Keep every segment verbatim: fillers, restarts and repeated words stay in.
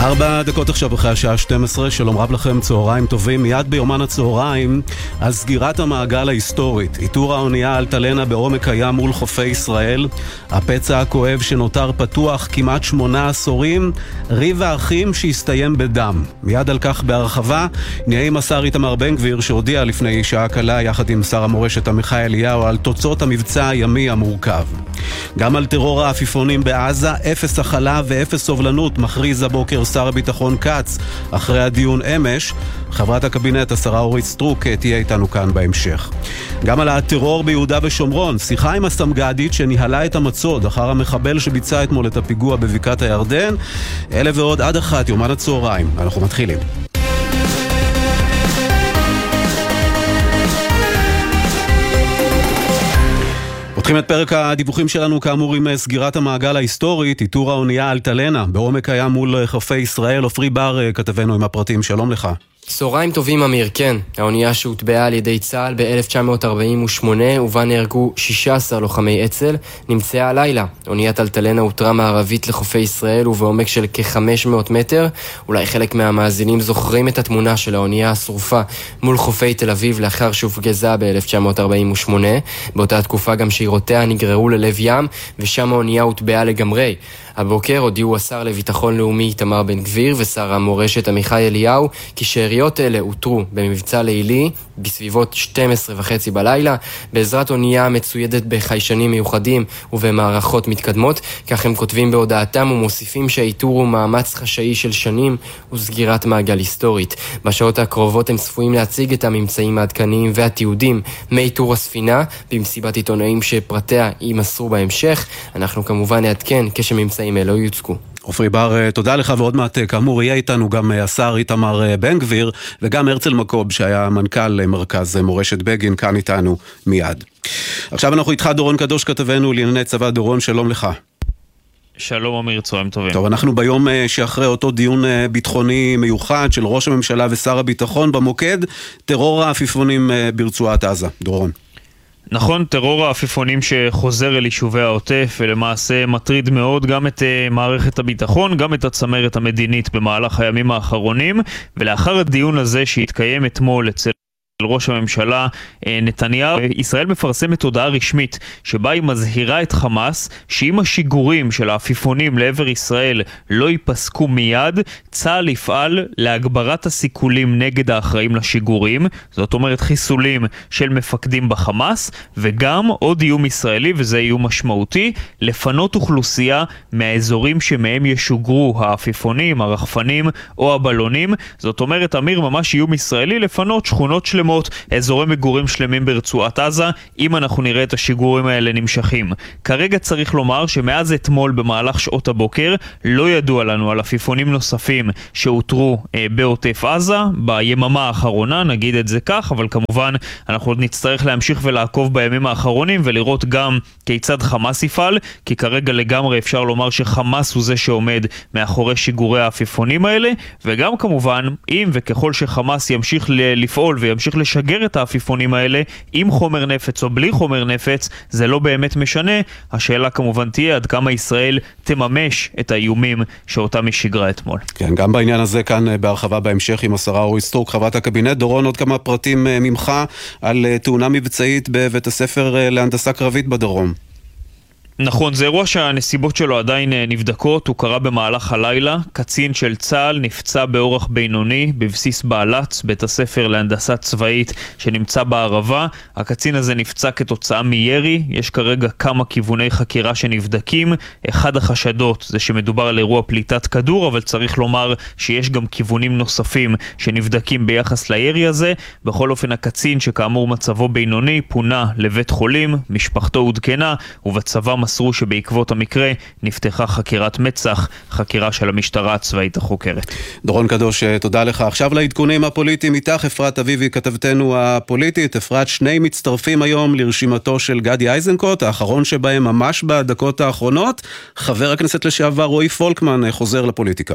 ארבע דקות עכשיו אחרי השעה שתים עשרה, שלום רב לכם, צהריים טובים. מיד ביומן הצהריים על סגירת המעגל ההיסטורית, איתור האונייה אלטלנה בעומק הים מול חופי ישראל, הפצע הכואב שנותר פתוח כמעט שמונה עשורים, ריב האחים שהסתיים בדם. מיד על כך בהרחבה נהיה עם השר איתמר בן גביר, שהודיע לפני שעה קלה יחד עם שר המורשת עמיחי אליהו על תוצאות המבצע הימי המורכב. גם על טרור העפיפונים בעזה, אפס הכלה ואפס סובלנות, מכריז הבוקר שר הביטחון קץ אחרי הדיון אמש. חברת הקבינט השרה אורית סטרוק תהיה איתנו כאן בהמשך. גם על הטרור ביהודה ושומרון, שיחה עם הסמג"דית שניהלה את המצוד אחר המחבל שביצע אתמול את הפיגוע בבקעת הירדן. אלה ועוד עד אחת, יומן הצהריים. אנחנו מתחילים. פותחים את פרק הדיווחים שלנו כאמור עם סגירת המעגל ההיסטורית, איתור האונייה אלטלנה בעומק הים מול חופי ישראל. עופרי בר כתבנו עם הפרטים, שלום לך. צהריים טובים אמיר, כן. האונייה שהוטבעה על ידי צה"ל ב-אלף תשע מאות ארבעים ושמונה ובה נהרגו שישה עשר לוחמי אצ"ל נמצאה הלילה. אוניית אלטלנה הותרה מערבית לחופי ישראל ובעומק של כ-חמש מאות מטר. אולי חלק מהמאזינים זוכרים את התמונה של האונייה השרופה מול חופי תל אביב לאחר שהופגזה ב-אלף תשע מאות ארבעים ושמונה. באותה תקופה גם שירותיה נגררו ללב ים ושם האונייה הוטבעה לגמרי. הבוקר הודיעו השר לביטחון לאומי איתמר בן גביר ושר המורשת עמיחי אליהו כי שאריות אלה הותרו במבצע לילי בסביבות שתים עשרה וחצי בלילה בעזרת אונייה מצוידת בחיישנים מיוחדים ובמערכות מתקדמות. כך הם כותבים בהודעתם ומוסיפים שהאיתור הוא מאמץ חשאי של שנים וסגירת מעגל היסטורית. בשעות הקרובות הם צפויים להציג את הממצאים העדכניים והתיעודים מאיתור הספינה במסיבת עיתונאים שפרטיה יימסרו בהמשך. אנחנו כמובן נעדכן כשממצאים אלו יוצגו. עופרי בר, תודה לך, ועוד מעט כאמור יהיה איתנו גם השר איתמר בן גביר וגם הרצל מקוב שהיה מנכ"ל מרכז מורשת בגין כאן איתנו מיד. עכשיו אנחנו איתך דורון קדוש כתבנו לענייני צבא. דורון, שלום לך. שלום אמיר, צהריים טובים. טוב, אנחנו ביום שאחרי אותו דיון ביטחוני מיוחד של ראש הממשלה ושר הביטחון במוקד טרור העפיפונים ברצועת עזה. דורון. נכון, טרור העפיפונים שחוזר אל יישובי העוטף ולמעשה מטריד מאוד גם את uh, מערכת הביטחון, גם את הצמרת המדינית במהלך הימים האחרונים. ולאחר הדיון הזה שהתקיים אתמול אצל ראש הממשלה נתניהו, ישראל מפרסמת הודעה רשמית שבה היא מזהירה את חמאס שאם השיגורים של העפיפונים לעבר ישראל לא ייפסקו מיד, צה"ל יפעל להגברת הסיכולים נגד האחראים לשיגורים, זאת אומרת חיסולים של מפקדים בחמאס, וגם עוד איום ישראלי, וזה איום משמעותי, לפנות אוכלוסייה מהאזורים שמהם ישוגרו העפיפונים, הרחפנים או הבלונים. זאת אומרת, אמיר, ממש איום ישראלי לפנות שכונות שלמות, אזורי מגורים שלמים ברצועת עזה, אם אנחנו נראה את השיגורים האלה נמשכים. כרגע צריך לומר שמאז אתמול במהלך שעות הבוקר לא ידוע לנו על עפיפונים נוספים שהותרו אה, בעוטף עזה ביממה האחרונה, נגיד את זה כך, אבל כמובן אנחנו עוד נצטרך להמשיך ולעקוב בימים האחרונים ולראות גם כיצד חמאס יפעל, כי כרגע לגמרי אפשר לומר שחמאס הוא זה שעומד מאחורי שיגורי העפיפונים האלה, וגם כמובן אם וככל שחמאס ימשיך לפעול וימשיך לשגר את העפיפונים האלה עם חומר נפץ או בלי חומר נפץ, זה לא באמת משנה. השאלה כמובן תהיה עד כמה ישראל תממש את האיומים שאותם היא שיגרה אתמול. כן, גם בעניין הזה כאן בהרחבה בהמשך עם השרה אורית סטרוק, חברת הקבינט. דורון, עוד כמה פרטים ממך על תאונה מבצעית בבית הספר להנדסה קרבית בדרום. נכון, זה אירוע שהנסיבות שלו עדיין נבדקות, הוא קרה במהלך הלילה. קצין של צה"ל נפצע באורח בינוני בבסיס בעלץ, בית הספר להנדסה צבאית שנמצא בערבה. הקצין הזה נפצע כתוצאה מירי. יש כרגע כמה כיווני חקירה שנבדקים. אחד החשדות זה שמדובר על אירוע פליטת כדור, אבל צריך לומר שיש גם כיוונים נוספים שנבדקים ביחס לירי הזה. בכל אופן, הקצין שכאמור מצבו בינוני פונה לבית חולים, משפחתו עודכנה, ובצבא מסרו שבעקבות המקרה נפתחה חקירת מצ"ח, חקירה של המשטרה הצבאית החוקרת. דורון קדוש, תודה לך. עכשיו לעדכונים הפוליטיים איתך, אפרת אביבי, כתבתנו הפוליטית. אפרת, שני מצטרפים היום לרשימתו של גדי איזנקוט, האחרון שבהם ממש בדקות האחרונות. חבר הכנסת לשעבר רועי פולקמן חוזר לפוליטיקה.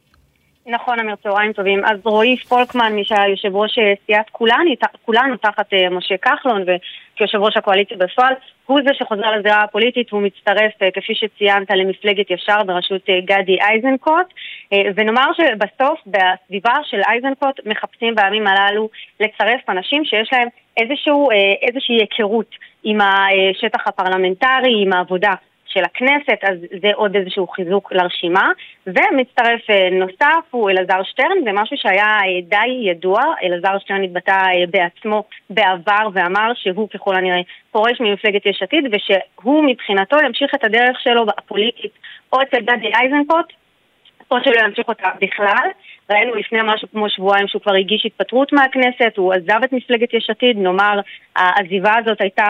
נכון, אמיר, צהריים טובים. אז רועי פולקמן, מי שהיה יושב ראש סיעת כולנו, כולנו תחת משה כחלון וכיושב ראש הקואליציה בפועל, הוא זה שחוזר לזירה הפוליטית, הוא מצטרף, כפי שציינת, למפלגת ישר בראשות גדי איזנקוט. ונאמר שבסוף בסביבה של איזנקוט מחפשים בימים הללו לצרף אנשים שיש להם איזשהו, איזושהי היכרות עם השטח הפרלמנטרי, עם העבודה של הכנסת, אז זה עוד איזשהו חיזוק לרשימה. ומצטרף נוסף הוא אלעזר שטרן, זה משהו שהיה די ידוע. אלעזר שטרן התבטא בעצמו בעבר ואמר שהוא ככל הנראה פורש ממפלגת יש עתיד, ושהוא מבחינתו ימשיך את הדרך שלו הפוליטית או אצל גדי איזנקוט או שלא ימשיך אותה בכלל. ראינו לפני משהו כמו שבועיים שהוא כבר הגיש התפטרות מהכנסת, הוא עזב את מפלגת יש עתיד. נאמר, העזיבה הזאת הייתה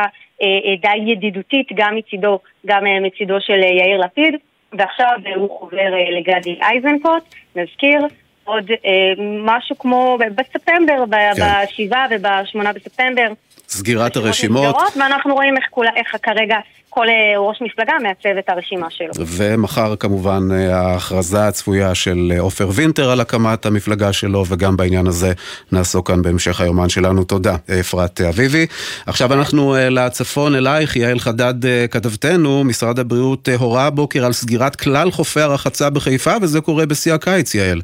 די ידידותית גם מצידו, גם מצידו של יאיר לפיד, ועכשיו הוא חובר לגדי איזנקוט. נזכיר עוד משהו כמו בספטמבר, בשבעה ובשמונה בספטמבר, סגירת הרשימות, ואנחנו רואים איך, איך כרגע כל ראש מפלגה מעצב את הרשימה שלו. ומחר כמובן ההכרזה הצפויה של עופר וינטר על הקמת המפלגה שלו, וגם בעניין הזה נעסוק כאן בהמשך היומן שלנו. תודה, אפרת אביבי. עכשיו אנחנו לצפון אלייך, יעל חדד כתבתנו. משרד הבריאות הורה בוקר על סגירת כלל חופי הרחצה בחיפה, וזה קורה בשיא הקיץ, יעל.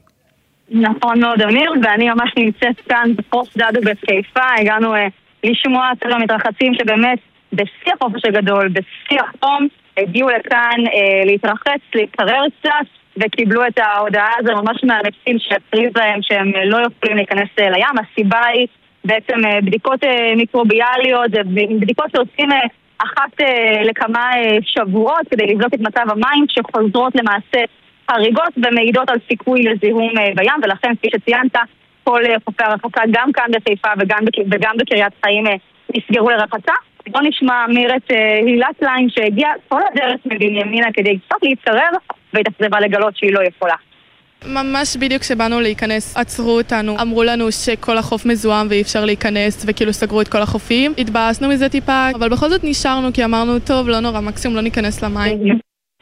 נכון מאוד, אמיר, ואני ממש נמצאת כאן בפרוס דדו בחיפה. הגענו לשמוע את המתרחצים שבאמת בשיא החופש הגדול, בשיא החום, הגיעו לכאן אה, להתרחץ, להתקרר קצת, וקיבלו את ההודעה הזו ממש מהנפסים שהטריז להם שהם לא יכולים להיכנס לים. הסיבה היא בעצם אה, בדיקות אה, מיקרוביאליות, בדיקות שעושים אה, אחת אה, לכמה אה, שבועות כדי לבדוק את מצב המים, שחוזרות למעשה חריגות ומעידות על סיכוי לזיהום אה, בים, ולכן כפי שציינת, כל אה, חופי הרחצה גם כאן בחיפה וגם, וגם בקריית חיים אה, נסגרו לרחצה. בוא נשמע אמיר את הילת ליין שהגיעה כל הדרך מבנימינה כדי קצת להתקרר, והתאכזבה לגלות שהיא לא יכולה. ממש בדיוק כשבאנו להיכנס עצרו אותנו, אמרו לנו שכל החוף מזוהם ואי אפשר להיכנס, וכאילו סגרו את כל החופים. התבאסנו מזה טיפה, אבל בכל זאת נשארנו כי אמרנו טוב, לא נורא, מקסימום לא ניכנס למים.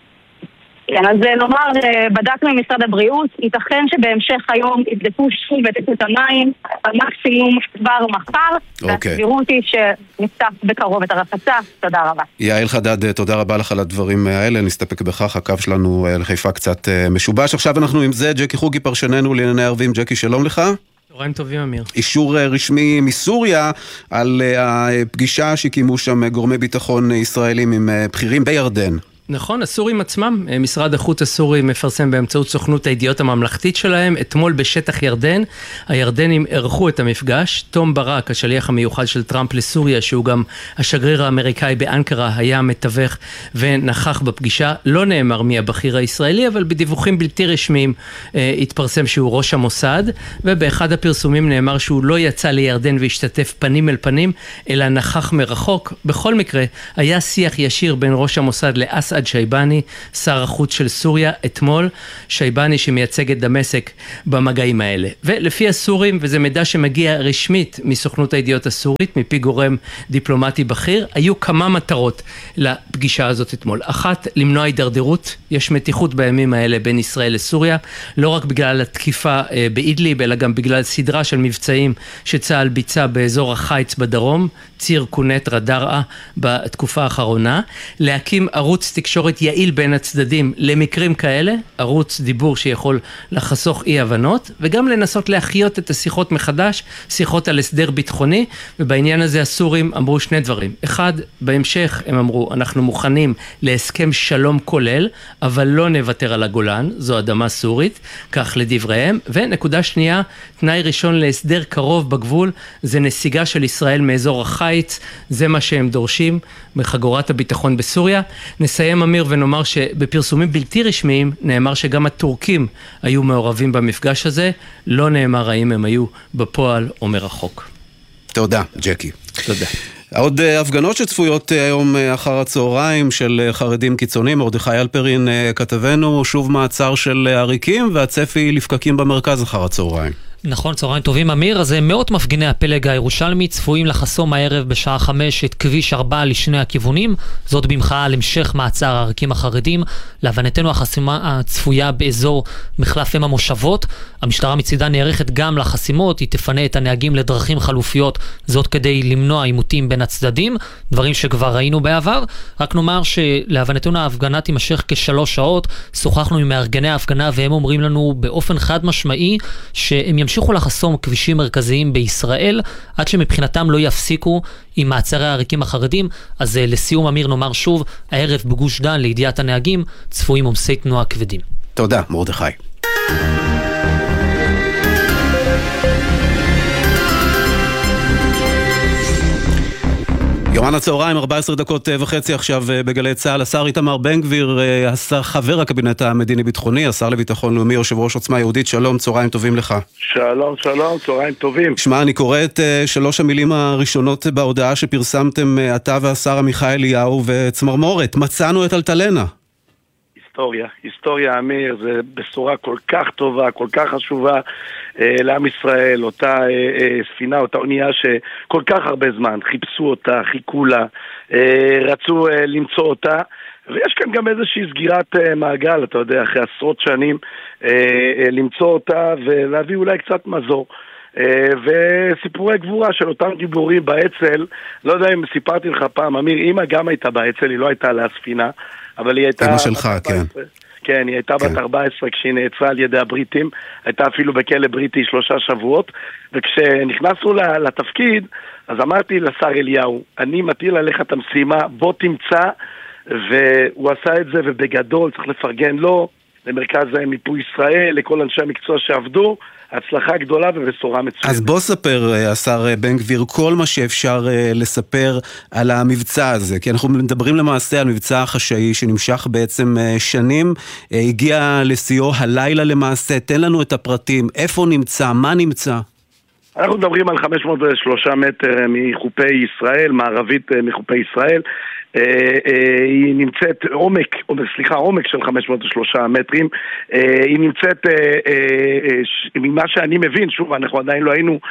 כן, אז נאמר, בדקנו עם משרד הבריאות, ייתכן שבהמשך היום יבדקו שוב את איכות המים, המקסימום כבר מחר, והסבירות היא שנפתח בקרוב את הרחצה. תודה רבה. יעל חדד, תודה רבה לך על הדברים האלה, נסתפק בכך, הקו שלנו לחיפה קצת משובש. עכשיו אנחנו עם זה, ג'קי חוגי פרשננו לענייני ערבים. ג'קי, שלום לך. צהריים טובים, אמיר. אישור רשמי מסוריה על הפגישה שקיימו שם גורמי ביטחון ישראלים עם בכירים בירדן. נכון, הסורים עצמם, משרד החוץ הסורי מפרסם באמצעות סוכנות הידיעות הממלכתית שלהם, אתמול בשטח ירדן, הירדנים ערכו את המפגש, תום ברק, השליח המיוחד של טראמפ לסוריה, שהוא גם השגריר האמריקאי באנקרה, היה מתווך ונכח בפגישה, לא נאמר מי הבכיר הישראלי, אבל בדיווחים בלתי רשמיים אה, התפרסם שהוא ראש המוסד, ובאחד הפרסומים נאמר שהוא לא יצא לירדן והשתתף פנים אל פנים, אלא נכח מרחוק. בכל מקרה, היה שיח ישיר בין ראש המוסד לאסד שייבני, שר החוץ של סוריה, אתמול, שייבני שמייצג את דמשק במגעים האלה. ולפי הסורים, וזה מידע שמגיע רשמית מסוכנות הידיעות הסורית, מפי גורם דיפלומטי בכיר, היו כמה מטרות לפגישה הזאת אתמול. אחת, למנוע הידרדרות, יש מתיחות בימים האלה בין ישראל לסוריה, לא רק בגלל התקיפה באידליב, אלא גם בגלל סדרה של מבצעים שצה"ל ביצע באזור החיץ בדרום, ציר קונט רדארה בתקופה האחרונה, להקים ערוץ תקשורת יעיל בין הצדדים למקרים כאלה, ערוץ דיבור שיכול לחסוך אי הבנות, וגם לנסות להחיות את השיחות מחדש, שיחות על הסדר ביטחוני, ובעניין הזה הסורים אמרו שני דברים. אחד, בהמשך הם אמרו, אנחנו מוכנים להסכם שלום כולל, אבל לא נוותר על הגולן, זו אדמה סורית, כך לדבריהם, ונקודה שנייה, תנאי ראשון להסדר קרוב בגבול, זה נסיגה של ישראל מאזור החיץ, זה מה שהם דורשים בחגורת הביטחון בסוריה. נסיים אמיר ונאמר שבפרסומים בלתי רשמיים נאמר שגם הטורקים היו מעורבים במפגש הזה, לא נאמר האם הם היו בפועל או מרחוק. תודה, ג'קי. תודה. עוד הפגנות שצפויות היום אחר הצהריים של חרדים קיצוניים, מרדכי אלפרין כתבנו, שוב מעצר של עריקים והצפי לפקקים במרכז אחר הצהריים. נכון, צהריים טובים אמיר. אז מאות מפגיני הפלג הירושלמי צפויים לחסום הערב בשעה חמש את כביש ארבע לשני הכיוונים, זאת במחאה על המשך מעצר העריקים החרדים. להבנתנו החסימה הצפויה באזור מחלף אם המושבות. המשטרה מצידה נערכת גם לחסימות, היא תפנה את הנהגים לדרכים חלופיות, זאת כדי למנוע עימותים בין הצדדים, דברים שכבר ראינו בעבר. רק נאמר שלהבנתנו ההפגנה תימשך כשלוש שעות. שוחחנו עם מארגני ההפגנה והם אומרים לנו באופן חד משמעי שהם ימשיכו לחסום כבישים מרכזיים בישראל עד שמבחינתם לא יפסיקו עם מעצרי העריקים החרדים. אז לסיום אמיר נאמר שוב, הערב בגוש דן לידיעת הנהגים צפויים עומסי תנועה כבדים. תודה מרדכי. יומן הצהריים, ארבע עשרה דקות וחצי עכשיו בגלי צהל. השר איתמר בן גביר, השר חבר הקבינט המדיני-ביטחוני, השר לביטחון לאומי, יושב ראש עוצמה יהודית, שלום, צהריים טובים לך. שלום, שלום, צהריים טובים. שמע, אני קורא את שלוש המילים הראשונות בהודעה שפרסמתם אתה והשר עמיחי אליהו וצמרמורת, מצאנו את אלטלנה. היסטוריה, היסטוריה אמיר, זה בשורה כל כך טובה, כל כך חשובה אה, לעם ישראל, אותה אה, אה, ספינה, אותה אונייה שכל כך הרבה זמן חיפשו אותה, חיכו לה, אה, רצו אה, למצוא אותה, ויש כאן גם איזושהי סגירת אה, מעגל, אתה יודע, אחרי עשרות שנים, אה, אה, למצוא אותה ולהביא אולי קצת מזור. Uh, וסיפורי גבורה של אותם גיבורים באצל, לא יודע אם סיפרתי לך פעם, אמיר, אמא גם הייתה באצל, היא לא הייתה על הספינה, אבל היא הייתה... אמא שלך, כן. כן, היא הייתה כן. בת ארבע עשרה כשהיא נעצרה על ידי הבריטים, הייתה אפילו בכלא בריטי שלושה שבועות, וכשנכנסנו לתפקיד, אז אמרתי לשר אליהו, אני מטיל עליך את המשימה, בוא תמצא, והוא עשה את זה, ובגדול צריך לפרגן לו, למרכז מיפוי ישראל, לכל אנשי המקצוע שעבדו, הצלחה גדולה ובשורה מצוינת. אז בוא ספר, השר בן גביר, כל מה שאפשר לספר על המבצע הזה, כי אנחנו מדברים למעשה על מבצע חשאי שנמשך בעצם שנים, הגיע לסיוע הלילה למעשה, תן לנו את הפרטים, איפה נמצא, מה נמצא? אנחנו מדברים על חמש מאות ושלושה מטר מחופי ישראל, מערבית מחופי ישראל, היא נמצאת עומק, סליחה, עומק של חמש מאות ושלושה מטרים, היא נמצאת, ממה שאני מבין, שוב, אנחנו עדיין לא היינו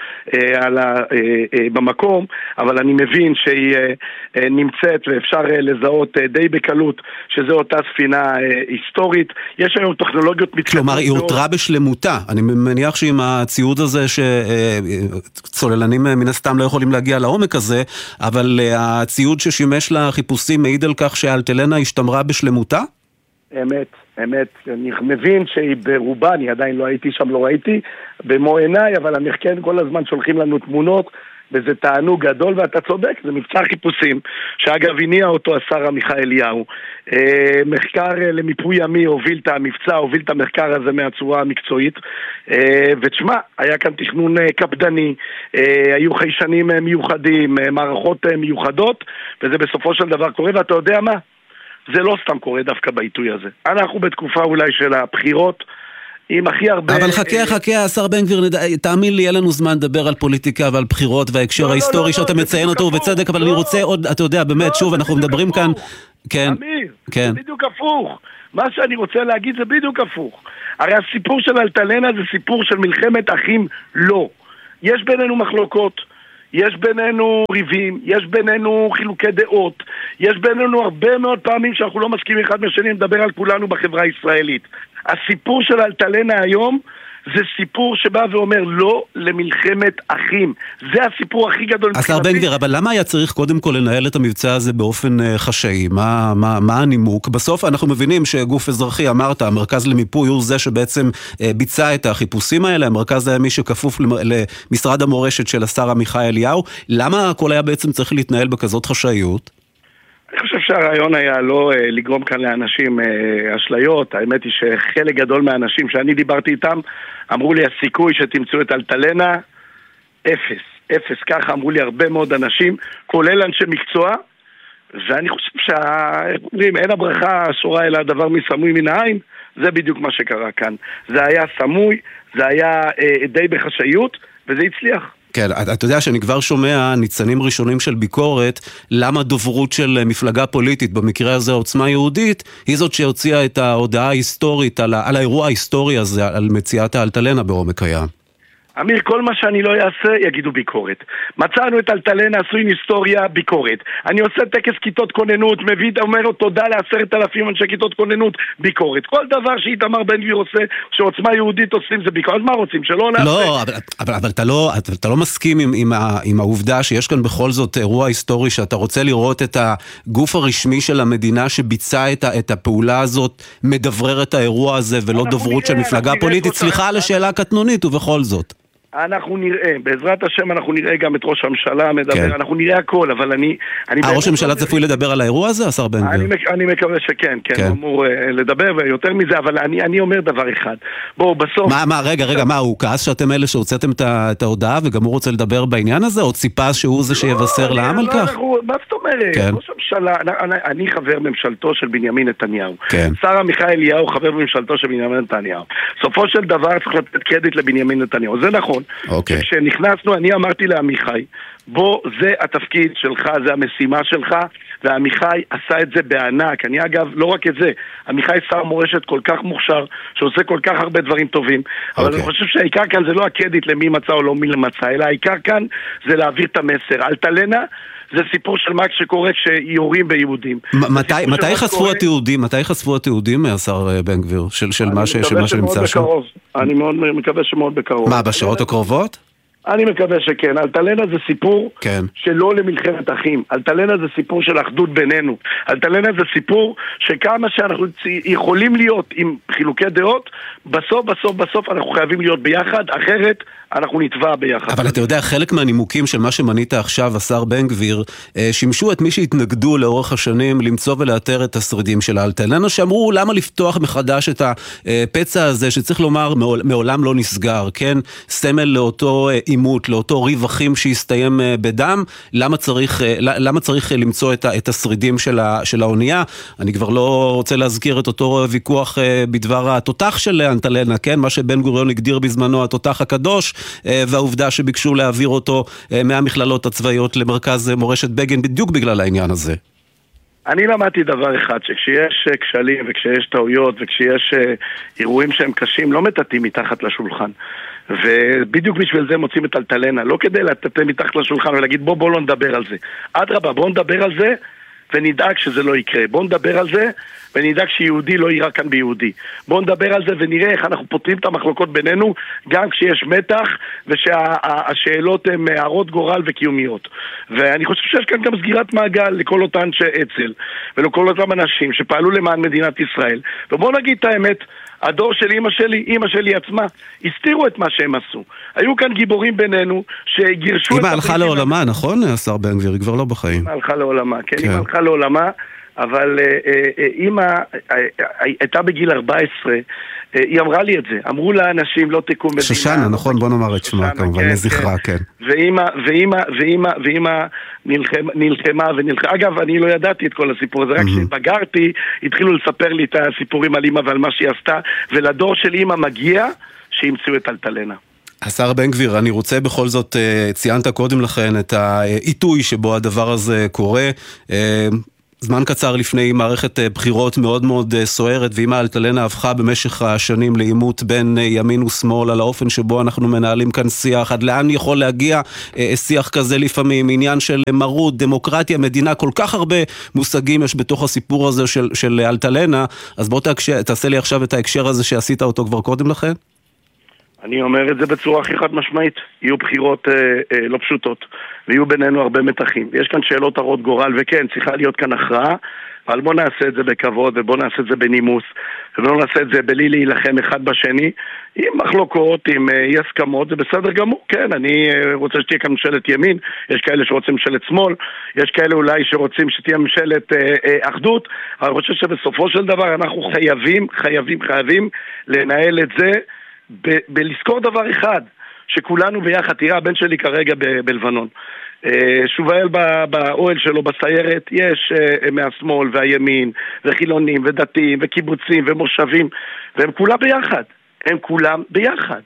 במקום, אבל אני מבין שהיא נמצאת ואפשר לזהות די בקלות שזו אותה ספינה היסטורית. יש היום טכנולוגיות מתקדמות. כלומר, היא הותרה בשלמותה. אני מניח שעם הציוד הזה שצוללנים מן הסתם לא יכולים להגיע לעומק הזה, אבל הציוד ששימש לחיפושים מעיד על כך שהאלטלנה השתמרה בשלמותה? אמת, אמת. אני מבין שהיא ברובה, אני עדיין לא הייתי שם, לא ראיתי במו עיניי, אבל המחקר כל הזמן שולחים לנו תמונות, וזה תענוג גדול, ואתה צודק, זה מבצע חיפושים, שאגב הניע אותו השר עמיחי אליהו. אה, מחקר למיפוי ימי הוביל את המבצע, הוביל את המחקר הזה מהצורה המקצועית, אה, ותשמע, היה כאן תכנון קפדני, אה, היו חיישנים מיוחדים, אה, מערכות אה, מיוחדות, וזה בסופו של דבר קורה, ואתה יודע מה? זה לא סתם קורה דווקא בעיתוי הזה. אנחנו בתקופה אולי של הבחירות, עם הכי הרבה... אבל חכה, חכה, השר בן גביר, תאמין לי, יהיה לנו זמן לדבר על פוליטיקה ועל בחירות וההקשר ההיסטורי שאתה מציין אותו ובצדק, אבל אני רוצה עוד, אתה יודע, באמת, שוב, אנחנו מדברים כאן... כן, כן. זה בדיוק הפוך. מה שאני רוצה להגיד זה בדיוק הפוך. הרי הסיפור של אלטלנה זה סיפור של מלחמת אחים לא. יש בינינו מחלוקות, יש בינינו ריבים, יש בינינו חילוקי דעות, יש בינינו הרבה מאוד פעמים שאנחנו לא מסכימים אחד מהשני, נדבר על כולנו בחברה הישראלית. הסיפור של אלטלנה היום זה סיפור שבא ואומר לא למלחמת אחים. זה הסיפור הכי גדול. השר בן גביר, אבל למה היה צריך קודם כל לנהל את המבצע הזה באופן חשאי? מה, מה, מה הנימוק? בסוף אנחנו מבינים שגוף אזרחי, אמרת, המרכז למיפוי הוא זה שבעצם ביצע את החיפושים האלה, המרכז היה מי שכפוף למשרד המורשת של השר עמיחי אליהו. למה הכל היה בעצם צריך להתנהל בכזאת חשאיות? אני חושב שהרעיון היה לא אה, לגרום כאן לאנשים אה, אשליות. האמת היא שחלק גדול מהאנשים שאני דיברתי איתם אמרו לי הסיכוי שתמצאו את אלטלנה אפס, אפס, ככה אמרו לי הרבה מאוד אנשים, כולל אנשי מקצוע, ואני חושב שאומרים, אין הברכה שורה אלא הדבר מסמוי מן העין, זה בדיוק מה שקרה כאן. זה היה סמוי, זה היה אה, די בחשאיות, וזה הצליח. כן, אתה יודע שאני כבר שומע ניצנים ראשונים של ביקורת, למה דוברות של מפלגה פוליטית, במקרה הזה עוצמה יהודית, היא זאת שהוציאה את ההודעה ההיסטורית, על, על האירוע ההיסטורי הזה, על מציאת האלטלנה בעומק הים. אמיר, כל מה שאני לא אעשה, יגידו ביקורת. מצאנו את אלטלנה, עשוי היסטוריה, ביקורת. אני עושה טקס כיתות כוננות, מביא, אומר לו תודה לעשרת אלפים אנשי כיתות כוננות, ביקורת. כל דבר שאיתמר בן גביר עושה, שעוצמה יהודית עושים, זה ביקורת. אז מה רוצים? שלא נעשה? לא, אבל, אבל, אבל אתה לא, אתה לא מסכים עם, עם, ה, עם העובדה שיש כאן בכל זאת אירוע היסטורי, שאתה רוצה לראות את הגוף הרשמי של המדינה שביצע את, ה, את הפעולה הזאת, מדברר את האירוע הזה, ולא דוברות של מפלגה פוליטית. סליחה על השאלה הקטנונית, ובכל זאת. אנחנו נראה, בעזרת השם אנחנו נראה גם את ראש הממשלה מדבר, כן. אנחנו נראה הכל, אבל אני... אני ראש הממשלה צפוי לדבר על האירוע הזה, השר בן גביר? אני, אני מקווה שכן, כן, כן. הוא אמור uh, לדבר ויותר מזה, אבל אני, אני אומר דבר אחד. בואו, בסוף... מה, מה, רגע, רגע, מה, הוא כעס שאתם אלה שהוצאתם את, את ההודעה, וגם הוא רוצה לדבר בעניין הזה, או ציפה שהוא זה שיבשר לעם על כך? מה זאת אומרת? כן. ראש הממשלה, אני, אני חבר ממשלתו של בנימין נתניהו. כן. שר עמיחי אליהו חבר ממשלתו של בנימין נתניהו. סופו של דבר צריך לתת קרדיט לבנימין נתניהו. זה נכון. אוקיי. כשנכנסנו, אני אמרתי לעמיחי, בוא, זה התפקיד שלך, זה המשימה שלך, ועמיחי עשה את זה בענק. אני אגב, לא רק את זה, עמיחי שר מורשת כל כך מוכשר, שעושה כל כך הרבה דברים טובים, okay. אבל אני חושב שהעיקר כאן זה לא הקרדיט למי מצא או לא מי למצא, אלא העיקר כאן זה להעביר את המסר. אלטלנה זה סיפור של מה שקורה כשיורים ביהודים. מתי, מתי חשפו התיעודים, מתי חשפו התיעודים מהשר בן גביר, של, של מה, ש, של מה שנמצא שם? אני מאוד מקווה שמאוד בקרוב. מה, בשעות הקרובות? אני מקווה שכן. אלטלנה זה סיפור כן. שלא למלחמת אחים. אלטלנה זה סיפור של אחדות בינינו. אלטלנה זה סיפור שכמה שאנחנו יכולים להיות עם חילוקי דעות, בסוף, בסוף, בסוף אנחנו חייבים להיות ביחד, אחרת אנחנו נתבע ביחד. אבל אתה יודע, חלק מהנימוקים של מה שמנית עכשיו, השר בן גביר, שימשו את מי שהתנגדו לאורך השנים למצוא ולאתר את השרידים של אלטלנה, שאמרו למה לפתוח מחדש את הפצע הזה, שצריך לומר מעולם לא נסגר, כן? סמל לאותו אימות, לאותו ריב אחים שהסתיים בדם, למה צריך, למה צריך למצוא את, את השרידים של, ה, של האונייה? אני כבר לא רוצה להזכיר את אותו ויכוח בדבר התותח של אלטלנה, כן? מה שבן גוריון הגדיר בזמנו התותח הקדוש, והעובדה שביקשו להעביר אותו מהמכללות הצבאיות למרכז מורשת בגין בדיוק בגלל העניין הזה. אני למדתי דבר אחד, שכשיש כשלים וכשיש טעויות וכשיש אירועים שהם קשים, לא מטאטים מתחת לשולחן. ובדיוק בשביל זה מוצאים את אלטלנה, לא כדי לטאטא מתחת לשולחן ולהגיד בוא בוא לא נדבר על זה. אדרבה, בוא נדבר על זה ונדאג שזה לא יקרה. בוא נדבר על זה ונדאג שיהודי לא ייראה כאן ביהודי. בוא נדבר על זה ונראה איך אנחנו פותרים את המחלוקות בינינו, גם כשיש מתח ושהשאלות הן הערות גורל וקיומיות. ואני חושב שיש כאן גם סגירת מעגל לכל אותן שאצל ולכל אותם אנשים שפעלו למען מדינת ישראל. ובוא נגיד את האמת, הדור של אמא שלי, אמא שלי עצמה, הסתירו את מה שהם עשו. היו כאן גיבורים בינינו שגירשו... אמא הלכה לעולמה, נכון, השר בן גביר? היא כבר לא בחיים. אמא הלכה לעולמה, כן, אמא הלכה לעולמה, אבל אמא הייתה בגיל ארבע עשרה, היא אמרה לי את זה, אמרו לאנשים לא תקום מדינה. שושנה, נכון, בוא נאמר את שמה, כמובן, לזכרה, כן. ואמא, ואמא, ואמא, ואמא נלחמה ונלחמה. אגב, אני לא ידעתי את כל הסיפור הזה, רק כשבגרתי, התחילו לספר לי את הסיפורים על אמא ועל מה שהיא עשתה, ולדור של אמא מגיע שימצאו את אלטלנה. השר בן גביר, אני רוצה בכל זאת, ציינת קודם לכן את העיתוי שבו הדבר הזה קורה, זמן קצר לפני מערכת בחירות מאוד מאוד סוערת, ואם אלטלנה הפכה במשך השנים לעימות בין ימין ושמאל על האופן שבו אנחנו מנהלים כאן שיח, עד לאן יכול להגיע שיח כזה לפעמים, עניין של מרות, דמוקרטיה, מדינה, כל כך הרבה מושגים יש בתוך הסיפור הזה של, של אלטלנה, אז בוא תקשה, תעשה לי עכשיו את ההקשר הזה שעשית אותו כבר קודם לכן. אני אומר את זה בצורה הכי חד משמעית, יהיו בחירות אה, אה, לא פשוטות, ויהיו בינינו הרבה מתחים. יש כאן שאלות הרות גורל, וכן, צריכה להיות כאן הכרעה, אבל בוא נעשה את זה בכבוד, ובוא נעשה את זה בנימוס, ובוא נעשה את זה בלי להילחם אחד בשני, עם מחלוקות, עם אי אה, הסכמות, זה בסדר גמור, כן, אני אה, רוצה שתהיה כאן ממשלת ימין, יש כאלה שרוצים ממשלת שמאל, יש כאלה אולי שרוצים שתהיה ממשלת אה, אה, אחדות, אבל אני חושב שבסופו של דבר אנחנו חייבים, חייבים, חייבים לנהל את זה, ב- בלזכור דבר אחד, שכולנו ביחד, תראה, הבן שלי כרגע ב- בלבנון, שובאל באוהל שלו בסיירת, יש מהשמאל והימין וחילונים ודתיים וקיבוצים ומושבים, והם כולם ביחד, הם כולם ביחד.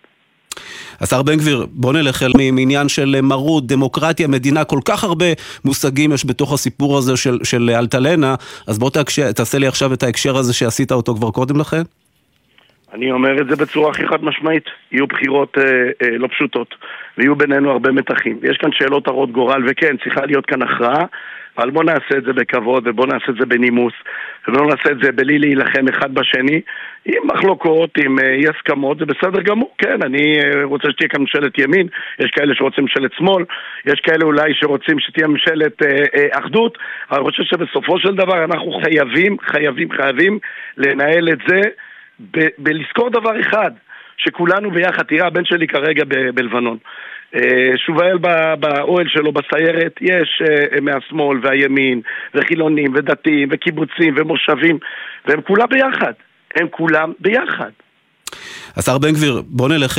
השר בן גביר, בוא נלך אל מעניין של מרות, דמוקרטיה, מדינה, כל כך הרבה מושגים יש בתוך הסיפור הזה של, של אלטלנה, אז בוא תעשה לי עכשיו את ההקשר הזה שעשית אותו כבר קודם לכן. אני אומר את זה בצורה הכי חד משמעית. יהיו בחירות אה, אה, לא פשוטות, ויהיו בינינו הרבה מתחים. יש כאן שאלות הרות גורל, וכן, צריכה להיות כאן הכרעה, אבל בוא נעשה את זה בכבוד, ובוא נעשה את זה בנימוס, ובוא נעשה את זה בלי להילחם אחד בשני, עם מחלוקות, עם אה, אי הסכמות, זה בסדר גמור. כן, אני אה, רוצה שתהיה כאן ממשלת ימין, יש כאלה שרוצים ממשלת שמאל, יש כאלה אולי שרוצים שתהיה ממשלת אה, אה, אחדות, אבל אני חושב שבסופו של דבר אנחנו חייבים, חייבים, חייבים לנהל את זה, ב- בלזכור דבר אחד, שכולנו ביחד. תראה, הבן שלי כרגע ב- בלבנון, אה, שובאל ב- באוהל שלו בסיירת, יש אה, מהשמאל והימין וחילונים ודתיים וקיבוצים ומושבים, והם כולם ביחד, הם כולם ביחד. השר בן גביר, בוא נלך